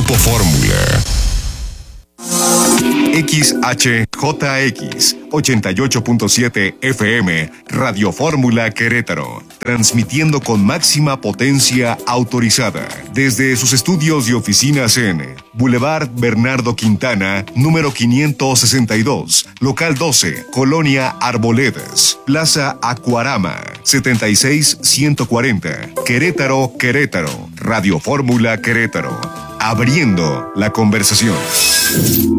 Grupo Fórmula. XHJX 88.7 FM, Radio Fórmula Querétaro, transmitiendo con máxima potencia autorizada desde sus estudios y oficinas en Boulevard Bernardo Quintana, número 562, local 12, Colonia Arboledas, Plaza Acuarama, 76140, Querétaro, Querétaro, Radio Fórmula Querétaro, abriendo la conversación.